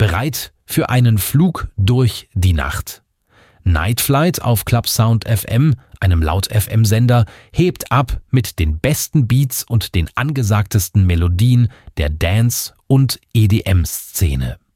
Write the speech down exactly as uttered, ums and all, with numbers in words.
Bereit für einen Flug durch die Nacht. Night Flight auf Clubsound F M, einem Laut-F M-Sender, hebt ab mit den besten Beats und den angesagtesten Melodien der Dance- und E D M-Szene.